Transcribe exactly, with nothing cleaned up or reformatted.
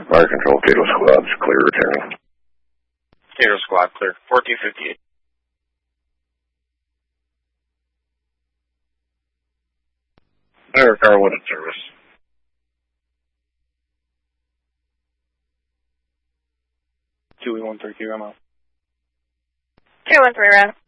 Fire control, Cato Squad's clear returning. Cato Squad, clear. fourteen fifty-eight. Fire Carwood in service. two one three, I'm out. two one three, round.